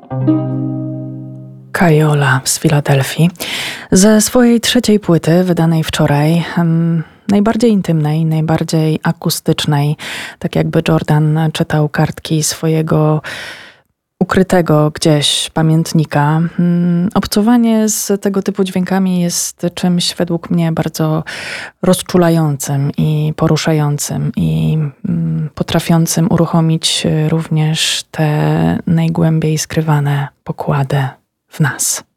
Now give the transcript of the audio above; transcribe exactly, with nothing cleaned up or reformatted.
Kajola z Filadelfii. Ze swojej trzeciej płyty, wydanej wczoraj, hmm, najbardziej intymnej, najbardziej akustycznej, tak jakby Jordan czytał kartki swojego ukrytego gdzieś pamiętnika. Hmm, obcowanie z tego typu dźwiękami jest czymś według mnie bardzo rozczulającym i poruszającym i hmm, potrafiącym uruchomić również te najgłębiej skrywane pokłady w nas.